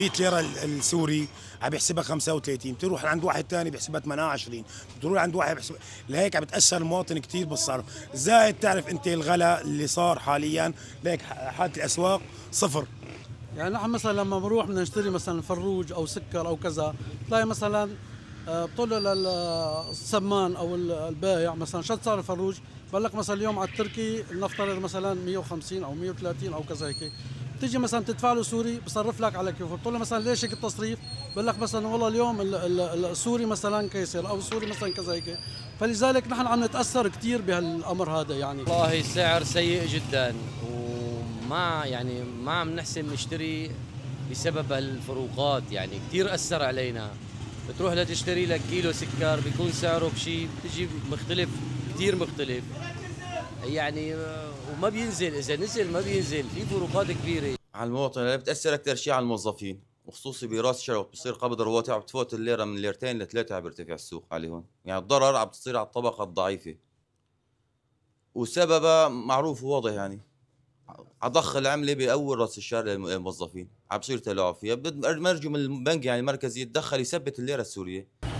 100 ليرة السوري عم بيحسبها 35، بتروح عند واحد ثاني بيحسبها 28، بتروح عند واحد بيحسبها. لهيك عم بتاثر المواطن كثير بالصرف. زائد تعرف انت الغلاء اللي صار حاليا، لهيك حاله الاسواق صفر. يعني نحن مثلا لما بنروح بدنا نشتري مثلا فروج او سكر او كذا، تلاقي مثلا بتقول للسمان او البائع مثلا شو صار الفروج، بقول لك مثلا اليوم على التركي لنفترض مثلا 150 او 130 او كذا هيك. بتيجي مثلا تدفع له سوري بصرف لك على كيفه، بتقول له مثلا ليش هيك التصريف؟ بقول لك مثلا والله اليوم السوري مثلا كيسر او السوري مثلا كذا هيك. فلذلك نحن عم نتاثر كثير بهالامر هذا يعني. والله السعر سيء جدا، وما يعني ما عم نحسن نشتري بسبب هالفروقات، يعني كثير أثر علينا. بتروح لتشتري لك كيلو سكر بيكون سعره بشي بتجي مختلف، كثير مختلف يعني، وما بينزل، إذا نزل ما بينزل، في فروقات كبيرة. على المواطن اللي بتأثر أكثر شيء على الموظفين، وخصوصي براس شهر بتصير قبض رواتب عم بتفوت الليرة من ليرتين لثلاثة، عم بيرتفع السوق عليهم، يعني الضرر عم بتصير على الطبقة الضعيفة، وسببها معروف وواضح يعني. ضخ العملة بأول رأس الشهر للموظفين، عم بصير تلاعب فيها. مرجو من البنك يعني المركزي يتدخل يثبت الليرة السورية.